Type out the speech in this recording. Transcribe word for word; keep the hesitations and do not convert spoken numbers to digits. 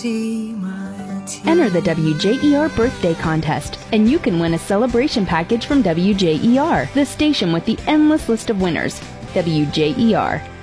see my tears. Enter the W J E R birthday contest, and you can win a celebration package from W J E R, the station with the endless list of winners. W J E R,